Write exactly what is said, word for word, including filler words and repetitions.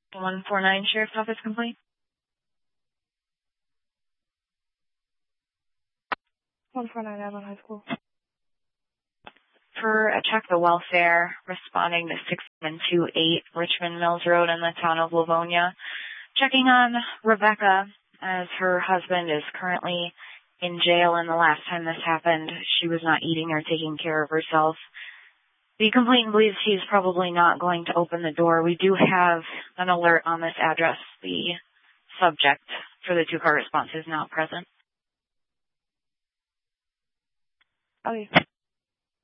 one four nine Sheriff's Office complaint. one four nine Avon High School. For a check the welfare, responding to six seven two eight Richmond Mills Road in the town of Livonia. Checking on Rebecca, as her husband is currently in jail, and the last time this happened, she was not eating or taking care of herself. The complainant believes he's probably not going to open the door. We do have an alert on this address. The subject for the two-car response is not present. Okay.